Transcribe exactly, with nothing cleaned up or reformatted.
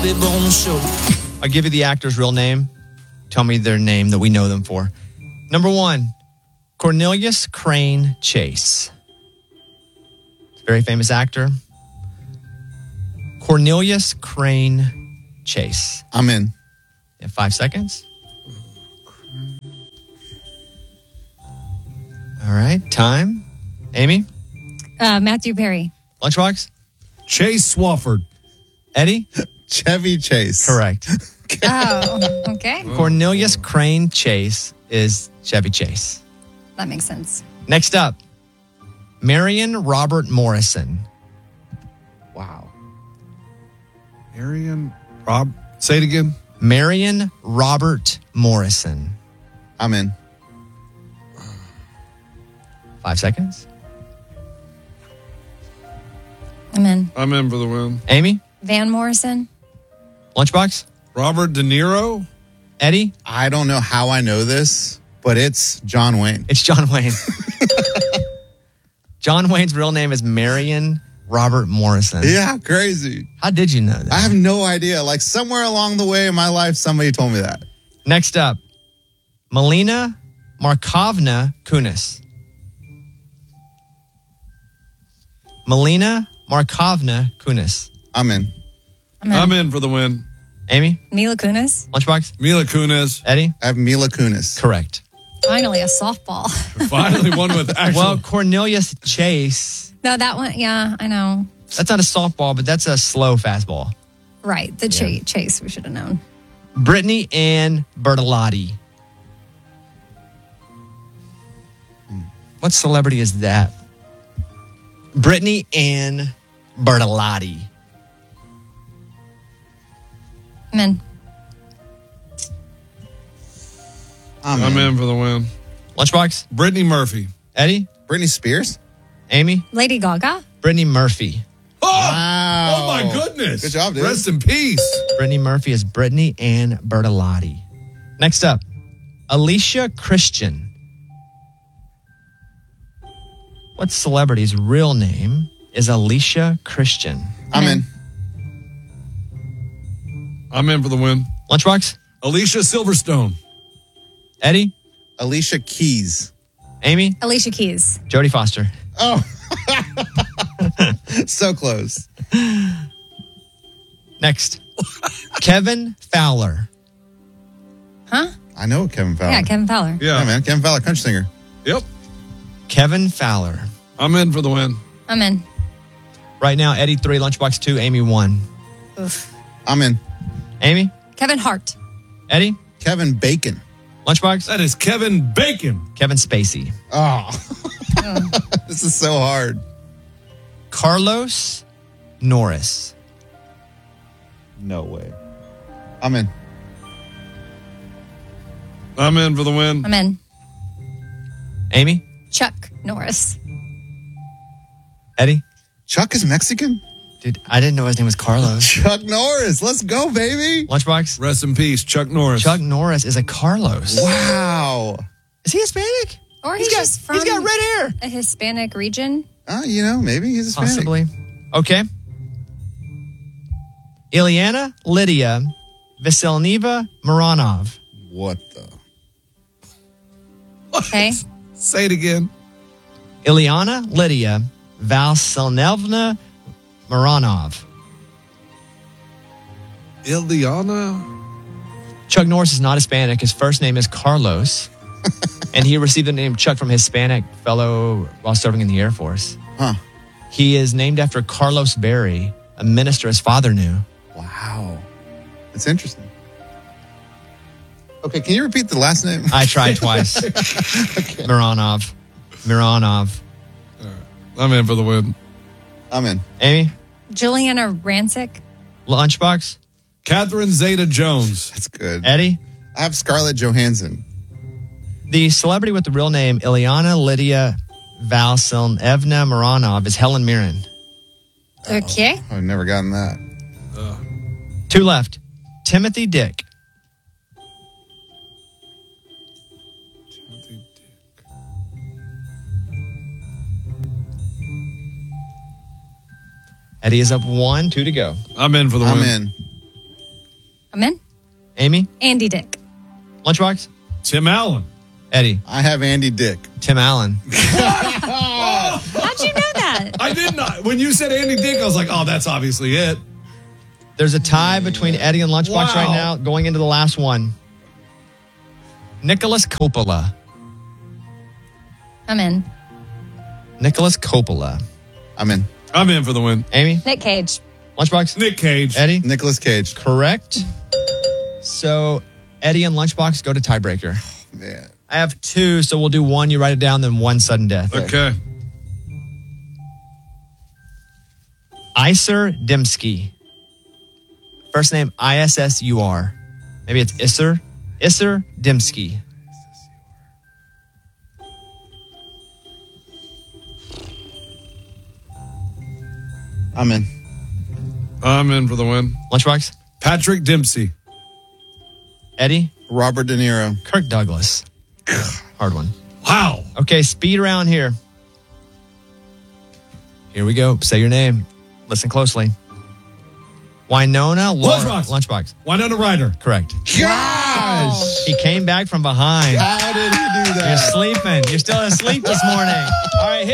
Bone Show. I'll give you the actor's real name. Tell me their name that we know them for. Number one, Cornelius Crane Chase. Very famous actor. Cornelius Crane Chase. I'm in. You have five seconds. All right, time. Amy? Uh, Matthew Perry. Lunchbox? Chase Swafford. Eddie? Chevy Chase. Correct. Oh, okay. Cornelius Crane Chase is Chevy Chase. That makes sense. Next up, Marion Robert Morrison. Wow. Marion Rob. Say it again. Marion Robert Morrison. I'm in. Five seconds. I'm in. I'm in for the win. Amy? Van Morrison. Lunchbox? Robert De Niro. Eddie? I don't know how I know this, but it's John Wayne. It's John Wayne. John Wayne's real name is Marion Robert Morrison. Yeah, crazy. How did you know that? I have no idea. Like somewhere along the way in my life, somebody told me that. Next up, Melina Markovna Kunis. Melina Markovna Kunis. I'm in. I'm in. I'm in for the win. Amy? Mila Kunis. Lunchbox? Mila Kunis. Eddie? I have Mila Kunis. Correct. Finally, a softball. Finally one with actual. Well, Cornelius Chase, No, that one. Yeah, I know. that's not a softball, but that's a slow fastball. Right. The cha- chase. We should have known. Brittany Ann Bertolotti. What celebrity is that? Brittany Ann Bertolotti. I'm in. I'm, I'm in. in for the win. Lunchbox? Brittany Murphy. Eddie? Britney Spears? Amy? Lady Gaga. Brittany Murphy. Oh, Wow. oh my goodness. Good job, dude. Rest in peace. Brittany Murphy is Brittany Ann Bertolotti. Next up, Alicia Christian. What celebrity's real name is Alicia Christian? I'm in. I'm in for the win. Lunchbox? Alicia Silverstone. Eddie? Alicia Keys. Amy? Alicia Keys. Jodie Foster. Oh. So close. Next, Kevin Fowler. Huh? I know Kevin Fowler. Yeah, Kevin Fowler. Yeah. Yeah, man. Kevin Fowler, country singer. Yep. Kevin Fowler. I'm in for the win. I'm in. Right now, Eddie three, Lunchbox two, Amy one. Oof. I'm in. Amy? Kevin Hart. Eddie? Kevin Bacon. Lunchbox? That is Kevin Bacon. Kevin Spacey. Oh. This is so hard. Carlos Norris. No way. I'm in. I'm in for the win. I'm in. Amy? Chuck Norris. Eddie? Chuck is Mexican? Dude, I didn't know his name was Carlos. Chuck Norris. Let's go, baby. Lunchbox? Rest in peace, Chuck Norris. Chuck Norris is a Carlos. Wow. Is he Hispanic? Or he's, He's got, just from he's got red hair. a Hispanic region. Uh, you know, maybe he's Hispanic. Possibly. Okay. Ilyana Lydia Vasilneva Mironov. What the? Okay. Say it again. Ilyana Lydia Vasilnevna Mironov. Ileana. Chuck Norris is not Hispanic. His first name is Carlos. And he received the name Chuck from a Hispanic fellow while serving in the Air Force. Huh. He is named after Carlos Berry, a minister his father knew. Wow. It's interesting. Okay, can you repeat the last name? I tried twice. Okay. Mironov. Mironov. I'm in for the win. I'm in. Amy? Juliana Rancic. Lunchbox? Catherine Zeta-Jones. That's good. Eddie? I have Scarlett Johansson. The celebrity with the real name Ilyana Lydia Vasilnevna Mironov is Helen Mirren. Okay. I've never gotten that. Two left. Timothy Dick. Eddie is up one, two to go. I'm in for the I'm win. in. I'm in. Amy? Andy Dick. Lunchbox? Tim Allen. Eddie? I have Andy Dick. Tim Allen. How'd you know that? I did not. When you said Andy Dick, I was like, oh, that's obviously it. There's a tie between Eddie and Lunchbox Wow. right now, going into the last one. Nicholas Coppola. I'm in. Nicholas Coppola. I'm in. I'm in for the win. Amy? Nick Cage. Lunchbox? Nick Cage. Eddie? Nicolas Cage. Correct. So Eddie and Lunchbox go to tiebreaker. Man. I have two, so we'll do one. You write it down, then one sudden death. Okay. Isur Dimsky. First name I S S U R. Maybe it's Isser. Isser Dimsky. I'm in. I'm in for the win. Lunchbox? Patrick Dempsey. Eddie? Robert De Niro. Kirk Douglas. Hard one. Wow. Okay, speed round here. Here we go. Say your name. Listen closely. Winona Laura. Lunchbox. Lunchbox. Winona Ryder. Correct. Gosh! He came back from behind. How did he do You're that? sleeping. You're still asleep this morning. All right, hit